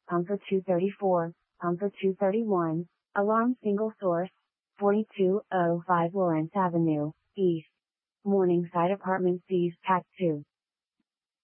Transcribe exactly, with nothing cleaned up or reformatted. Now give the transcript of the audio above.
Pumper two thirty-four, Pumper two thirty-one, Alarm Single Source, forty-two oh five Lawrence Avenue, East. Morningside Apartments East Pack two.